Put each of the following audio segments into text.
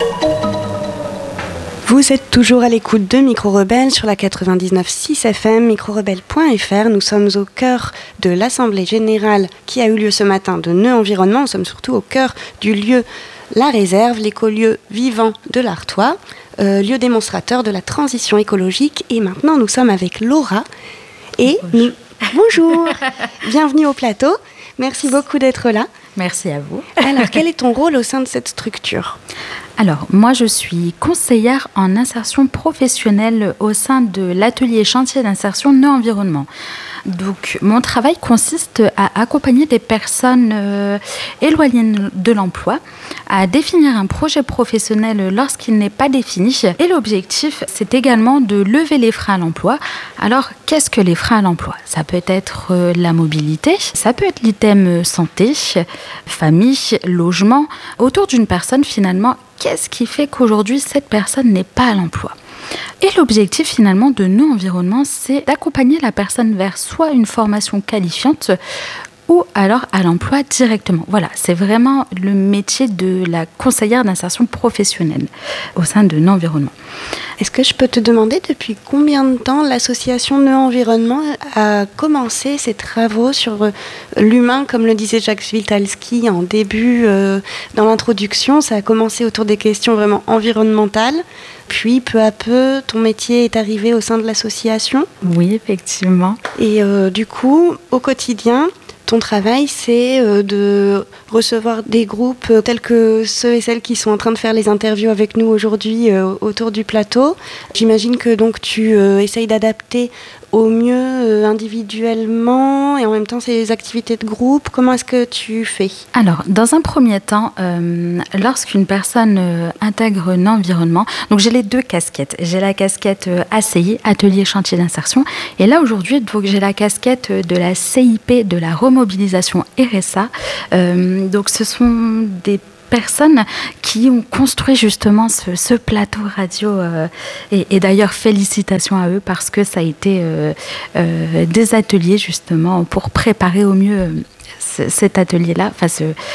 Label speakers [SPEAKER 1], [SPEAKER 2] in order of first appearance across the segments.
[SPEAKER 1] Vous êtes toujours à l'écoute de Micro Rebelle sur la 99.6 FM, microrebelle.fr. Nous sommes au cœur de l'Assemblée Générale qui a eu lieu ce matin de Nœud Environnement. Nous sommes surtout au cœur du lieu La Réserve, l'écolieu vivant de l'Artois, lieu démonstrateur de la transition écologique. Et maintenant, nous sommes avec Laura. Et bonjour, bienvenue au plateau. Merci beaucoup d'être là.
[SPEAKER 2] Merci à vous.
[SPEAKER 1] Alors, quel est ton rôle au sein de cette structure ?
[SPEAKER 2] Alors, moi, je suis conseillère en insertion professionnelle au sein de l'atelier chantier d'insertion Nœud Environnement. Donc, mon travail consiste à accompagner des personnes éloignées de l'emploi, à définir un projet professionnel lorsqu'il n'est pas défini. Et l'objectif, c'est également de lever les freins à l'emploi. Alors, qu'est-ce que les freins à l'emploi ? Ça peut être la mobilité, ça peut être l'item santé, famille, logement. Autour d'une personne, finalement, qu'est-ce qui fait qu'aujourd'hui, cette personne n'est pas à l'emploi ? Et l'objectif finalement de Nœud Environnement, c'est d'accompagner la personne vers soit une formation qualifiante ou alors à l'emploi directement. Voilà, c'est vraiment le métier de la conseillère d'insertion professionnelle au sein de Nœud Environnement.
[SPEAKER 1] Est-ce que je peux te demander depuis combien de temps l'association Nœud Environnement a commencé ses travaux sur l'humain, comme le disait Jacques Witalski en début, dans l'introduction, ça a commencé autour des questions vraiment environnementales, puis peu à peu, ton métier est arrivé au sein de l'association ?
[SPEAKER 2] Oui, effectivement.
[SPEAKER 1] Et du coup, au quotidien, ton travail, c'est de recevoir des groupes tels que ceux et celles qui sont en train de faire les interviews avec nous aujourd'hui autour du plateau. J'imagine que donc tu essayes d'adapter au mieux individuellement et en même temps ces activités de groupe. Comment est-ce que tu fais ?
[SPEAKER 2] Alors, dans un premier temps, lorsqu'une personne intègre un environnement, donc j'ai les deux casquettes. J'ai la casquette ACI, Atelier Chantier d'Insertion, et là aujourd'hui, donc j'ai la casquette de la CIP, de la remobilisation RSA. Donc ce sont des personnes qui ont construit justement ce plateau radio et d'ailleurs félicitations à eux parce que ça a été des ateliers justement pour préparer au mieux cet atelier-là, enfin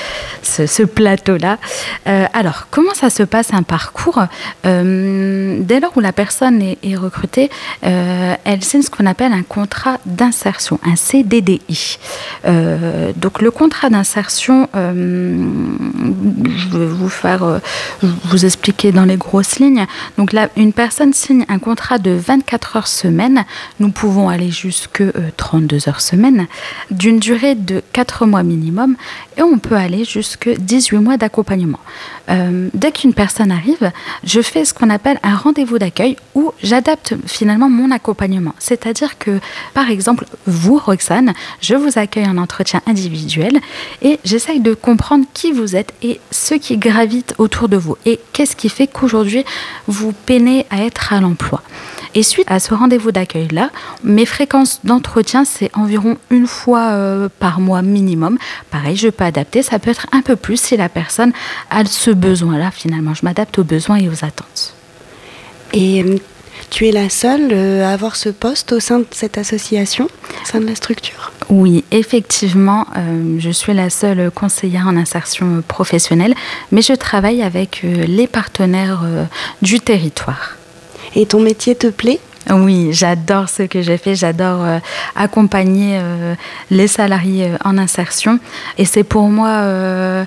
[SPEAKER 2] ce plateau-là. Alors, comment ça se passe un parcours ? Dès lors où la personne est recrutée, elle signe ce qu'on appelle un contrat d'insertion, un CDDI. Donc, le contrat d'insertion, je vais vous expliquer dans les grosses lignes. Donc là, une personne signe un contrat de 24 heures semaine. Nous pouvons aller jusque 32 heures semaine, d'une durée de 4 mois minimum, et on peut aller jusque 18 mois d'accompagnement. Dès qu'une personne arrive, je fais ce qu'on appelle un rendez-vous d'accueil où j'adapte finalement mon accompagnement. C'est-à-dire que, par exemple, vous, Roxane, je vous accueille en entretien individuel et j'essaye de comprendre qui vous êtes et ce qui gravite autour de vous et qu'est-ce qui fait qu'aujourd'hui vous peinez à être à l'emploi. Et suite à ce rendez-vous d'accueil-là, mes fréquences d'entretien, c'est environ une fois par mois minimum. Pareil, je peux adapter, ça peut être un peu plus si la personne a ce besoin-là finalement. Je m'adapte aux besoins et aux attentes.
[SPEAKER 1] Et tu es la seule à avoir ce poste au sein de cette association, au sein de la structure ?
[SPEAKER 2] Oui, effectivement, je suis la seule conseillère en insertion professionnelle, mais je travaille avec les partenaires du territoire.
[SPEAKER 1] Et ton métier te plaît ?
[SPEAKER 2] Oui, j'adore ce que j'ai fait, j'adore accompagner les salariés en insertion et c'est pour moi,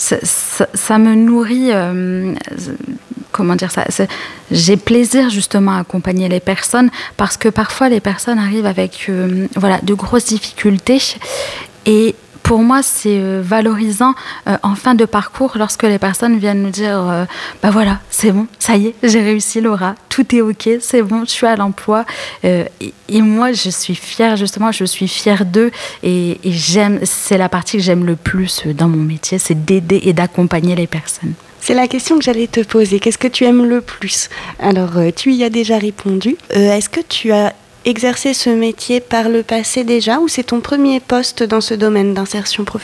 [SPEAKER 2] ça me nourrit, comment dire ça, j'ai plaisir justement à accompagner les personnes parce que parfois les personnes arrivent avec de grosses difficultés et pour moi, c'est valorisant en fin de parcours lorsque les personnes viennent nous dire voilà, c'est bon, ça y est, j'ai réussi Laura, tout est ok, c'est bon, je suis à l'emploi. Et moi, je suis fière, justement, je suis fière d'eux et j'aime, c'est la partie que j'aime le plus dans mon métier, c'est d'aider et d'accompagner les personnes.
[SPEAKER 1] C'est la question que j'allais te poser. Qu'est-ce que tu aimes le plus ? Alors, tu y as déjà répondu. Est-ce que tu as exercé ce métier par le passé déjà ou c'est ton premier poste dans ce domaine d'insertion professionnelle ?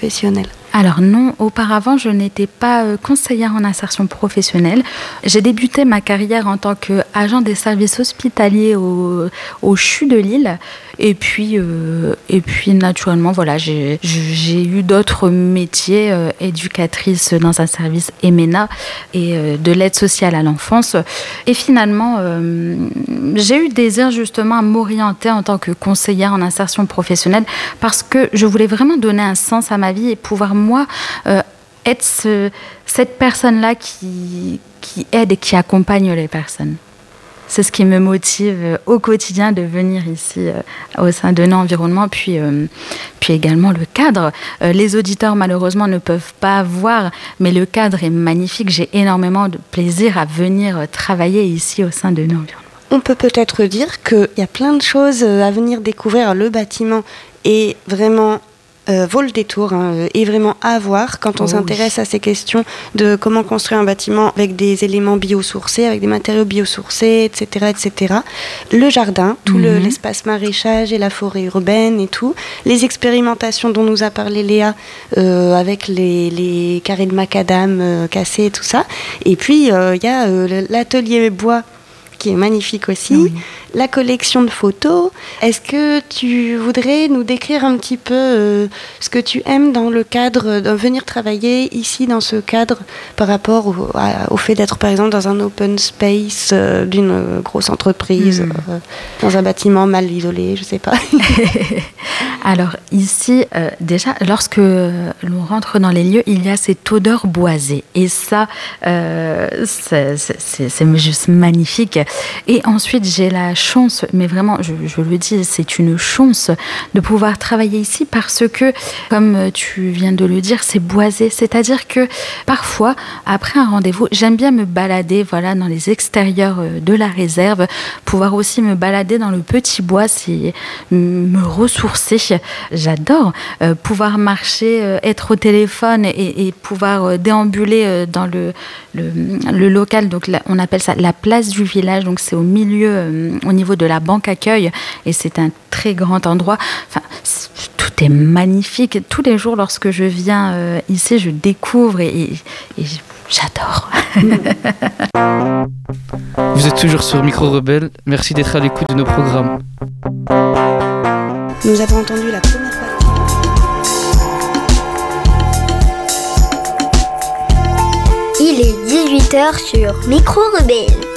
[SPEAKER 2] Alors non, auparavant, je n'étais pas conseillère en insertion professionnelle. J'ai débuté ma carrière en tant qu'agent des services hospitaliers au CHU de Lille. Et puis naturellement, voilà, j'ai eu d'autres métiers, éducatrice dans un service EMENA et de l'aide sociale à l'enfance. Et finalement, j'ai eu désir justement à m'orienter en tant que conseillère en insertion professionnelle parce que je voulais vraiment donner un sens à ma vie et pouvoir, moi, être cette personne-là qui aide et qui accompagne les personnes. C'est ce qui me motive au quotidien de venir ici au sein de Nœud Environnement, puis également le cadre. Les auditeurs, malheureusement, ne peuvent pas voir, mais le cadre est magnifique. J'ai énormément de plaisir à venir travailler ici au sein de Nœud Environnement.
[SPEAKER 1] On peut peut-être dire qu'il y a plein de choses à venir découvrir. Le bâtiment est vraiment... vaut le détour, et vraiment à voir quand on s'intéresse à ces questions de comment construire un bâtiment avec des éléments biosourcés, avec des matériaux biosourcés, etc. etc. Le jardin, tout l'espace maraîchage et la forêt urbaine et tout. Les expérimentations dont nous a parlé Léa avec les carrés de macadam cassés et tout ça. Et puis, il y a l'atelier bois qui est magnifique aussi. Oui. La collection de photos. Est-ce que tu voudrais nous décrire un petit peu ce que tu aimes dans le cadre de venir travailler ici dans ce cadre par rapport au fait d'être par exemple dans un open space d'une grosse entreprise, dans un bâtiment mal isolé, je sais pas.
[SPEAKER 2] Alors ici, déjà, lorsque l'on rentre dans les lieux, il y a cette odeur boisée. Et ça, c'est juste magnifique. Et ensuite, j'ai la chance, mais vraiment, je le dis, c'est une chance de pouvoir travailler ici parce que, comme tu viens de le dire, c'est boisé. C'est-à-dire que parfois, après un rendez-vous, j'aime bien me balader dans les extérieurs de la réserve, pouvoir aussi me balader dans le petit bois, c'est me ressourcer. J'adore pouvoir marcher, être au téléphone et pouvoir déambuler dans le local. Donc là, on appelle ça la place du village. Donc c'est au milieu, au niveau de la banque accueil, et c'est un très grand endroit. Enfin, tout est magnifique. Tous les jours, lorsque je viens ici, je découvre et j'adore.
[SPEAKER 3] Vous êtes toujours sur Micro Rebelle. Merci d'être à l'écoute de nos programmes.
[SPEAKER 1] Nous avons entendu la première partie.
[SPEAKER 4] Il est 18h sur Micro Rebelle.